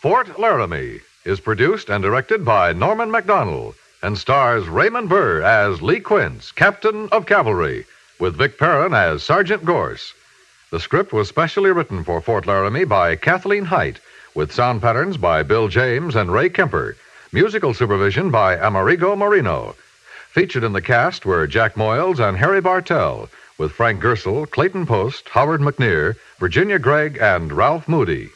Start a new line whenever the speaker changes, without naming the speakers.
Fort Laramie is produced and directed by Norman MacDonald and stars Raymond Burr as Lee Quince, Captain of Cavalry, with Vic Perrin as Sergeant Gorse. The script was specially written for Fort Laramie by Kathleen Height, with sound patterns by Bill James and Ray Kemper. Musical supervision by Amerigo Marino. Featured in the cast were Jack Moyles and Harry Bartell, with Frank Gersel, Clayton Post, Howard McNear, Virginia Gregg, and Ralph Moody.